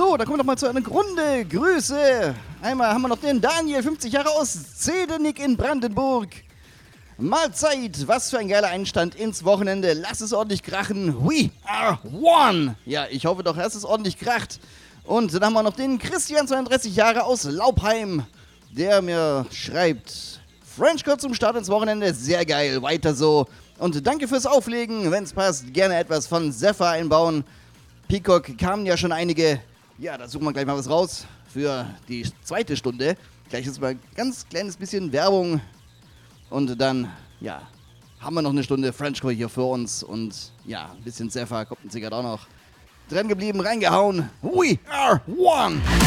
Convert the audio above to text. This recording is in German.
So, dann kommen wir doch mal zu einer Runde. Grüße. Einmal haben wir noch den Daniel, 50 Jahre aus Zedenick in Brandenburg. Mahlzeit, was für ein geiler Einstand ins Wochenende. Lass es ordentlich krachen. We are one. Ja, ich hoffe doch, dass es ordentlich kracht. Und dann haben wir noch den Christian, 32 Jahre aus Laubheim, der mir schreibt: Frenchcore zum Start ins Wochenende, sehr geil, weiter so. Und danke fürs Auflegen, wenn es passt, gerne etwas von Zephyr einbauen. Peacock kamen ja schon einige. Ja, da suchen wir gleich mal was raus für die zweite Stunde. Gleich ist mal ein ganz kleines bisschen Werbung. Und dann, ja, haben wir noch eine Stunde Frenchcore hier für uns. Und ja, ein bisschen Zephyr, kommt ein Zigarette auch noch. Dran geblieben, reingehauen. We are one!